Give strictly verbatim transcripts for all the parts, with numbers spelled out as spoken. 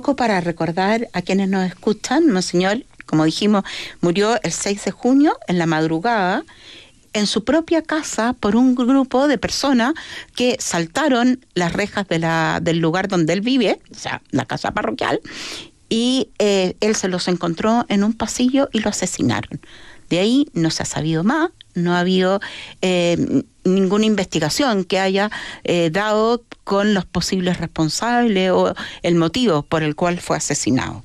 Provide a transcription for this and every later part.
poco para recordar a quienes nos escuchan, Monseñor, como dijimos, murió el seis de junio en la madrugada en su propia casa por un grupo de personas que saltaron las rejas de la, del lugar donde él vive, o sea, la casa parroquial, y eh, él se los encontró en un pasillo y lo asesinaron. De ahí no se ha sabido más, no ha habido eh, ninguna investigación que haya eh, dado con los posibles responsables o el motivo por el cual fue asesinado.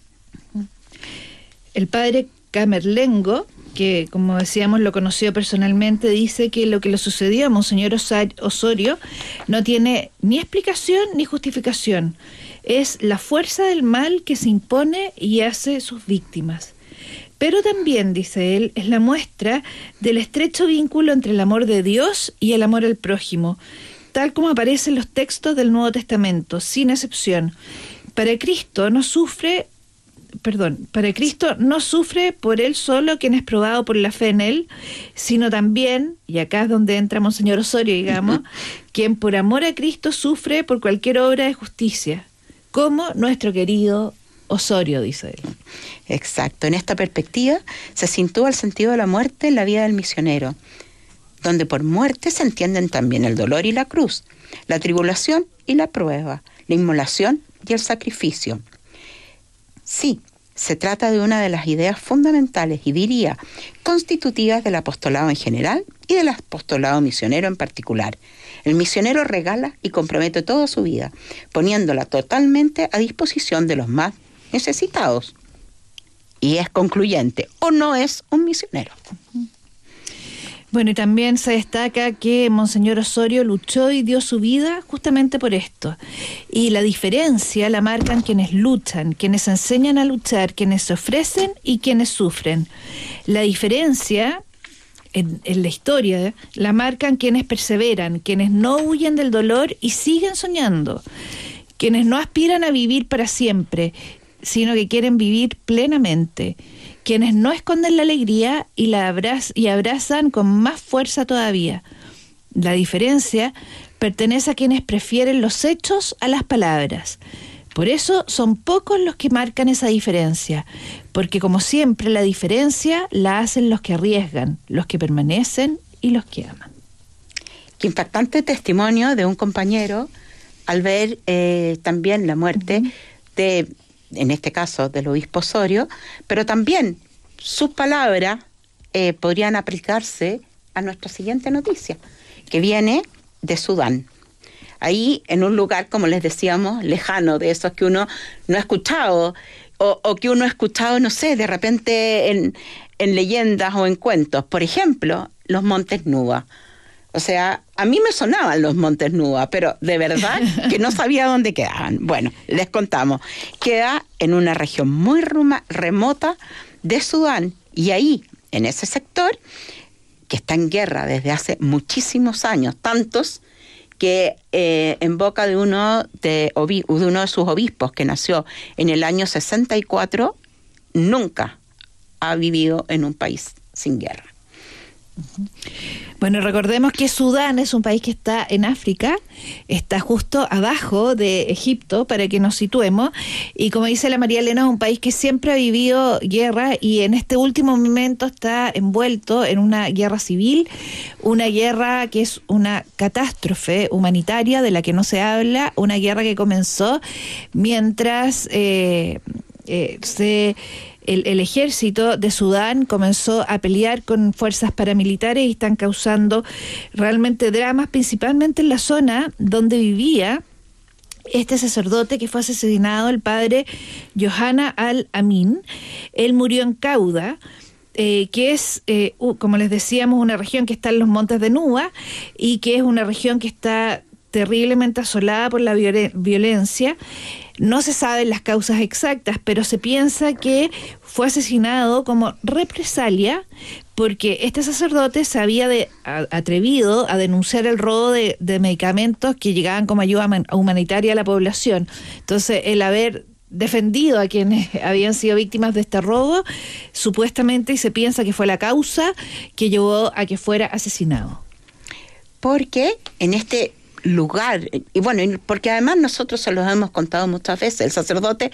El padre Camerlengo, que como decíamos lo conoció personalmente, dice que lo que le sucedió a Monseñor Osorio no tiene ni explicación ni justificación. Es la fuerza del mal que se impone y hace sus víctimas. Pero también, dice él, es la muestra del estrecho vínculo entre el amor de Dios y el amor al prójimo, tal como aparece en los textos del Nuevo Testamento, sin excepción. Para Cristo no sufre... Perdón, para Cristo no sufre por él solo quien es probado por la fe en él, sino también, y acá es donde entra Monseñor Osorio, digamos, quien por amor a Cristo sufre por cualquier obra de justicia, como nuestro querido Osorio, dice él. Exacto, en esta perspectiva se sitúa el sentido de la muerte en la vida del misionero, donde por muerte se entienden también el dolor y la cruz, la tribulación y la prueba, la inmolación y el sacrificio. Sí, se trata de una de las ideas fundamentales y diría constitutivas del apostolado en general y del apostolado misionero en particular. El misionero regala y compromete toda su vida, poniéndola totalmente a disposición de los más necesitados. Y es concluyente, o no es un misionero. Bueno, y también se destaca que Monseñor Osorio luchó y dio su vida justamente por esto. Y la diferencia la marcan quienes luchan, quienes enseñan a luchar, quienes se ofrecen y quienes sufren. La diferencia en, en la historia la marcan quienes perseveran, quienes no huyen del dolor y siguen soñando, quienes no aspiran a vivir para siempre, sino que quieren vivir plenamente, quienes no esconden la alegría y la abraz- y abrazan con más fuerza todavía. La diferencia pertenece a quienes prefieren los hechos a las palabras. Por eso son pocos los que marcan esa diferencia, porque como siempre la diferencia la hacen los que arriesgan, los que permanecen y los que aman. Qué impactante testimonio de un compañero al ver eh, también la muerte uh-huh. de... en este caso del obispo Osorio, pero también sus palabras eh, podrían aplicarse a nuestra siguiente noticia, que viene de Sudán. Ahí, en un lugar, como les decíamos, lejano, de esos que uno no ha escuchado, o, o que uno ha escuchado, no sé, de repente en, en leyendas o en cuentos. Por ejemplo, los Montes Nuba. O sea, a mí me sonaban los Montes Nuba, pero de verdad que no sabía dónde quedaban. Bueno, les contamos. Queda en una región muy ruma, remota de Sudán. Y ahí, en ese sector, que está en guerra desde hace muchísimos años, tantos que eh, en boca de uno de, obi- de uno de sus obispos, que nació en el año sesenta y cuatro, nunca ha vivido en un país sin guerra. Bueno, recordemos que Sudán es un país que está en África, está justo abajo de Egipto, para que nos situemos, y como dice la María Elena, es un país que siempre ha vivido guerra y en este último momento está envuelto en una guerra civil, una guerra que es una catástrofe humanitaria de la que no se habla, una guerra que comenzó mientras eh, eh, se... El, el ejército de Sudán comenzó a pelear con fuerzas paramilitares y están causando realmente dramas, principalmente en la zona donde vivía este sacerdote que fue asesinado, el padre Yohanna al-Amin. Él murió en Cauda, eh, que es, eh, uh, como les decíamos, una región que está en los montes de Nuba y que es una región que está terriblemente asolada por la viol- violencia. No se saben las causas exactas, pero se piensa que fue asesinado como represalia porque este sacerdote se había de, a, atrevido a denunciar el robo de, de medicamentos que llegaban como ayuda man, humanitaria a la población. Entonces, el haber defendido a quienes habían sido víctimas de este robo, supuestamente, y se piensa que fue la causa que llevó a que fuera asesinado. Porque en este lugar, y bueno, porque además nosotros se los hemos contado muchas veces, el sacerdote